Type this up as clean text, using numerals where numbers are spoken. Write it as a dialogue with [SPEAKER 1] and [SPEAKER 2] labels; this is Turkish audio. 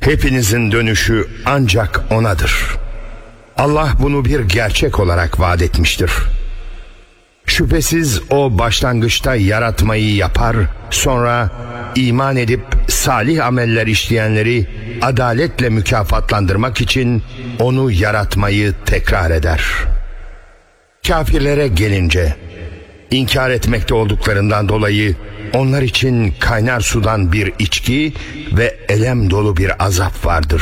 [SPEAKER 1] Hepinizin dönüşü ancak O'nadır. Allah bunu bir gerçek olarak vaat etmiştir. Şüphesiz O başlangıçta yaratmayı yapar, sonra iman edip salih ameller işleyenleri adaletle mükafatlandırmak için onu yaratmayı tekrar eder. Kafirlere gelince, inkar etmekte olduklarından dolayı onlar için kaynar sudan bir içki ve elem dolu bir azap vardır.